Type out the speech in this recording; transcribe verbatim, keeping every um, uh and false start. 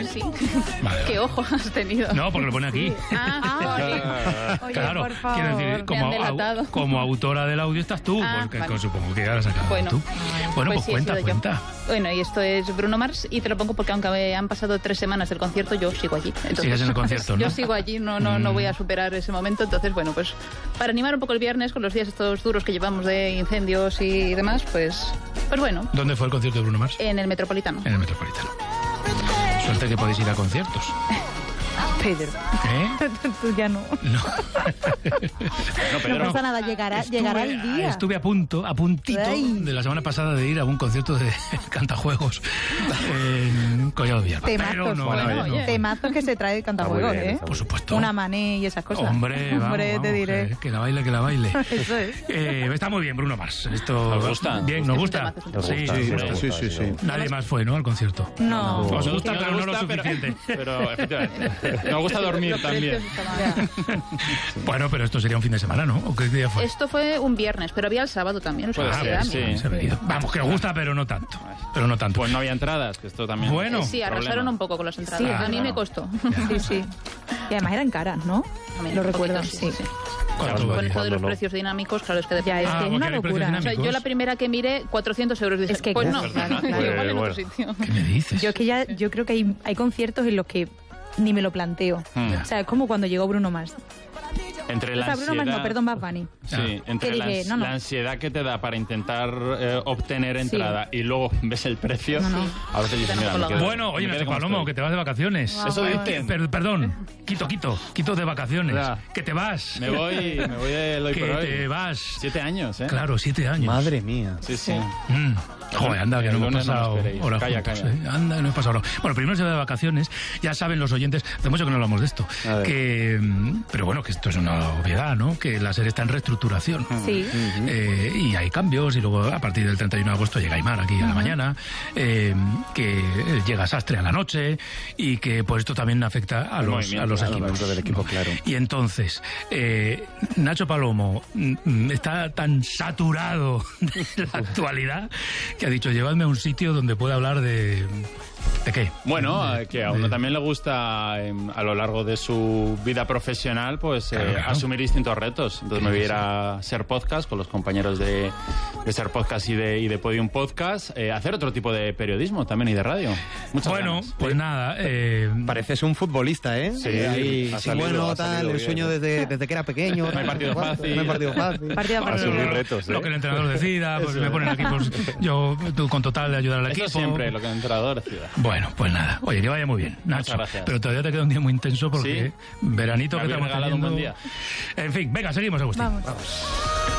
¿eh? Sí. Vale, ¿Qué vale. ojo has tenido? No, porque lo pone aquí. Sí. Ah, Oye, Claro, por favor. quiero decir, Me han como, au- delatado. como autora del audio estás tú, Ah, porque vale. supongo que ahora sacado Bueno. tú. Bueno, pues, sí, he cuenta, sido yo. cuenta. Bueno, y esto es Bruno Mars y te lo pongo porque aunque han pasado tres semanas del concierto, yo sigo allí. Entonces, Sigues en el concierto, ¿no? Yo sigo allí, no, no, no Mm. voy a superar ese momento. Entonces, bueno, pues para animar un poco el viernes con los días estos duros que llevamos de incendios y demás, pues, pues bueno, ¿Dónde fue el concierto de Bruno Mars? en el Metropolitano. En el Metropolitano. Suerte que podéis ir a conciertos. Pedro, ¿Eh? tú ya no. No. No, No Pedro. pasa nada, llegará, Estuve- llegará el día. Estuve a punto, a puntito Ay. de la semana pasada de ir a un concierto de cantajuegos en Collado Villalba. Temazos, Pero no, bueno, no, oye. no. Temazos que se trae el cantajuegos, Está muy bien, ¿eh? está muy Por supuesto. Una mané y esas cosas. Hombre, vamos, Hombre, vamos, te diré. Que, que la baile, que la baile. Eso es. Eh, está muy bien, Bruno Mars. Esto, ¿Nos gusta? Bien, ¿nos gusta? Temazo, es un Nos Sí, gusta, sí, sí, sí. nos sí, gusta, sí, sí. Nadie más fue, ¿no? Al concierto. No. Os No, gusta, no pero nos no lo gusta, pero- suficiente. Pero, efectivamente, nos gusta dormir Los también. precios estaban- Bueno, pero esto sería un fin de semana, ¿no? ¿O qué día fue? Esto fue un viernes, pero había el sábado también. O sea, Puede que ser, era, sí. mira. Se ha venido. Vamos, que os gusta, pero no tanto. Pero no tanto. Pues no había entradas, que esto también. Bueno. Eh, Sí, arrasaron Problema. un poco con las entradas. Sí, a mí claro. me costó. Sí, sí. Y además eran caras, ¿no? También, Lo un recuerdo, poquito, sí. sí. ¿Cuánto Con valía? esto de los no. precios dinámicos, claro, es que Ya, es Ah, que es porque una hay precios locura. O sea, dinámicos. yo la primera que miré, cuatrocientos euros. Dije, Es que pues claro, no, claro, claro. igual en Bueno. otro sitio. ¿Qué me dices? Yo es que ya, yo creo que hay, hay conciertos en los que ni me lo planteo. Hmm. O sea, es como cuando llegó Bruno Mars. Entre O la sea, Bruno Mars no, ansiedad- perdón, Bad Bunny. Sí, Ah. entre Que la, dije, no, no. la ansiedad que te da para intentar eh, obtener entrada y luego ves el precio, No, no. a veces dices, mira, me quedo- Bueno, oye, me no quedo sé, como Palomo, estoy. que te vas de vacaciones. Eso bueno, dicen. Per- perdón, quito, quito, quito de vacaciones. Ya. Que te vas. Me voy, me voy del hoy que por hoy. te vas. Siete años, ¿eh? Claro, siete años. Madre mía. Sí, sí. Mm. Joder, anda, que El no hemos lunes no nos pasado esperéis. horas Calla, juntos, calla. ¿eh? Anda, que no hemos pasado horas. Bueno, primero se va de vacaciones. Ya saben los oyentes, hace mucho que no hablamos de esto. A ver. Que, mm, pero bueno, que esto es una obviedad, ¿no? Que la serie está en reestructuración. Sí. Eh, y hay cambios, y luego a partir del treinta y uno de agosto llega Aymar aquí a la mañana, eh, que llega Sastre a la noche, y que pues esto también afecta a El los, movimiento, a los al equipos. movimiento del equipo, claro. Y entonces, eh, Nacho Palomo mm, mm, está tan saturado de la actualidad que ha dicho, llevadme a un sitio donde pueda hablar de... ¿De qué? Bueno, De- eh, que a de- uno también le gusta eh, a lo largo de su vida profesional pues eh, Claro, claro. asumir distintos retos. Entonces me voy a ir a Ser Podcast con los compañeros de, de Ser Podcast y de, y de Podium Podcast, eh, hacer otro tipo de periodismo también y de radio. Muchas Bueno, ganas. pues nada, eh, Pareces un futbolista, ¿eh? Sí, ahí, ha sí, salido, bueno, ha tal, salido el bien. sueño desde, desde que era pequeño. No hay partido fácil. No hay partido fácil. Partido a bueno, partido. Asumir lo- retos, ¿eh? lo que el entrenador decida, pues Eso me es. ponen aquí, pues yo tú con total de ayudar al Eso equipo. siempre, lo que el entrenador decida. Bueno, pues nada. Oye, que vaya muy bien, Nacho. gracias. Pero todavía te queda un día muy intenso porque Sí. veranito Me que habéis estamos regalado un teniendo. buen día. En fin, venga, seguimos, Agustín. Vamos. Vamos.